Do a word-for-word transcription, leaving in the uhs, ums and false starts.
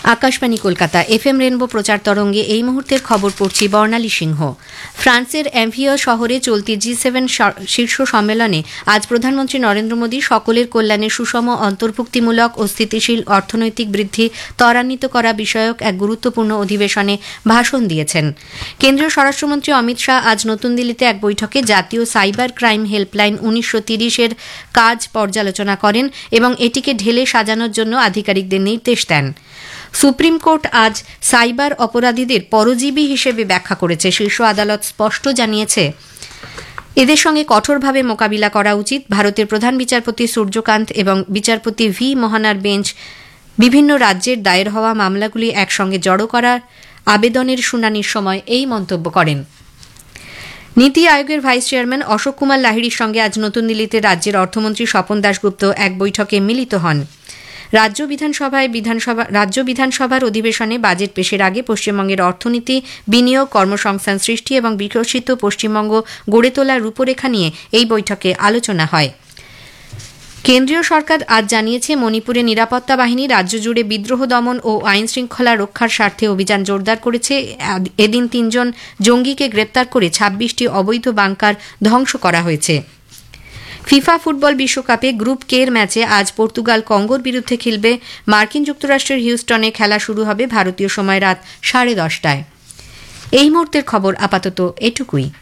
Akashvani Kolkata FM rainbow প্রচার তরঙ্গে এই মুহূর্তের খবর পড়ছি বর্ণালী সিংহ। ফ্রান্সের অ্যাম্ভিয় শহরে চলতি জি সেভেন শীর্ষ সম্মেলনে আজ প্রধানমন্ত্রী নরেন্দ্র মোদী সকলের কল্যাণে সুষম অন্তর্ভুক্তিমূলক ও স্থিতিশীল অর্থনৈতিক বৃদ্ধি ত্বরান্বিত করা বিষয়ক এক গুরুত্বপূর্ণ অধিবেশনে ভাষণ দিয়েছেন। কেন্দ্রীয় স্বরাষ্ট্রমন্ত্রী অমিত শাহ আজ নতুন দিল্লিতে এক বৈঠকে জাতীয় সাইবার ক্রাইম হেল্পলাইন উনিশশো তিরিশের কাজ পর্যালোচনা করেন এবং এটিকে ঢেলে সাজানোর জন্য আধিকারিকদের নির্দেশ দেন। সুপ্রিম কোর্ট আজ সাইবার অপরাধীদের পরজীবী হিসেবে ব্যাখ্যা করেছে। শীর্ষ আদালত স্পষ্ট জানিয়েছে এদের সঙ্গে কঠোরভাবে মোকাবিলা করা উচিত। ভারতের প্রধান বিচারপতি সূর্যকান্ত এবং বিচারপতি ভি মোহনার বেঞ্চ বিভিন্ন রাজ্যের দায়ের হওয়া মামলাগুলি একসঙ্গে জড়ো করার আবেদনের শুনানির সময় এই মন্তব্য করেন। নীতি আয়োগের ভাইস চেয়ারম্যান অশোক কুমার লাহিড়ির সঙ্গে আজ নতুন দিল্লিতে রাজ্যের অর্থমন্ত্রী স্বপন দাশগুপ্ত এক বৈঠকে মিলিত হন। রাজ্য বিধানসভায় বিধানসভা রাজ্য বিধানসভার অধিবেশনে বাজেট পেশের আগে পশ্চিমবঙ্গের অর্থনীতি, বিনিয়োগ, কর্মসংস্থান সৃষ্টি এবং বিকশিত পশ্চিমবঙ্গ গড়ে তোলার রূপরেখা নিয়ে এই বৈঠকে আলোচনা হয়। কেন্দ্রীয় সরকার আজ জানিয়েছে মণিপুরে নিরাপত্তা বাহিনী রাজ্য জুড়ে বিদ্রোহ দমন ও আইন শৃঙ্খলা রক্ষার স্বার্থে অভিযান জোরদার করেছে। এদিন তিনজন জঙ্গিকে গ্রেপ্তার করে ছাব্বিশটি অবৈধ বাংকার ধ্বংস করা হয়েছে। ফিফা ফুটবল বিশ্বকাপে গ্রুপ কে এর ম্যাচে আজ পর্তুগাল কঙ্গোর বিরুদ্ধে খেলবে। মার্কিন যুক্তরাষ্ট্রের হিউস্টনে খেলা শুরু হবে ভারতীয় সময় রাত সাড়ে দশটায়। এই মুহূর্তের খবর আপাতত এটুকুই।